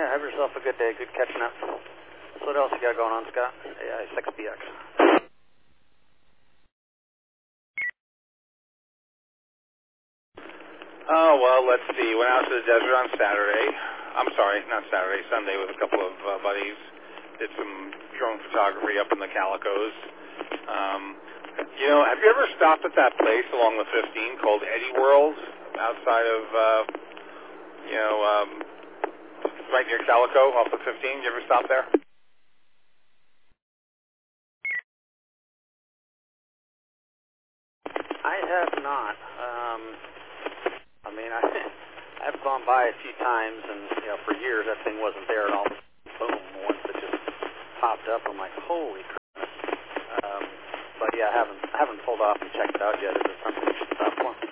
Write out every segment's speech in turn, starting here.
Yeah, have yourself a good day. Good catching up. So what else you got going on, Scott? AI 6BX. Oh, well, let's see. Went out to the desert on Saturday. I'm sorry, not Saturday, Sunday with a couple of buddies. Did some drone photography up in the Calicos. Have you ever stopped at that place along the 15 called Eddie World outside of, right near Calico off the 15? You ever stop there? I have not. I've gone by a few times, and for years that thing wasn't there, and all of a sudden, boom, once it just popped up, I'm like, holy crap. But yeah, I haven't pulled off and checked it out yet. Is it something you should stop for?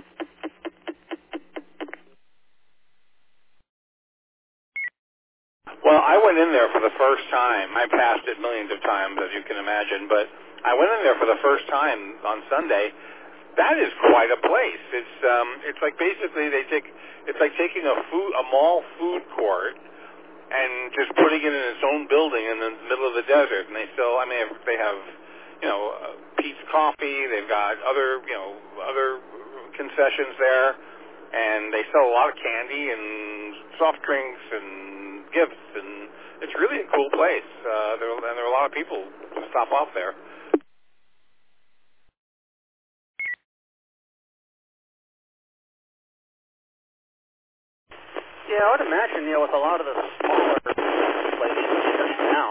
Well, I went in there for the first time. I passed it millions of times, as you can imagine, but I went in there for the first time on Sunday. That is quite a place. It's like basically it's like taking a mall food court and just putting it in its own building in the middle of the desert. And they have Pete's Coffee. They've got other concessions there, and they sell a lot of candy and soft drinks and gifts, and it's really a cool place. There are a lot of people who stop off there. Yeah, I would imagine, with a lot of the smaller places shut down,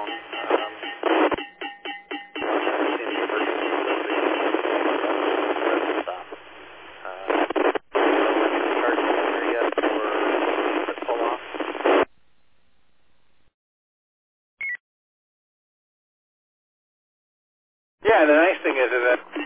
Yeah, the nice thing is that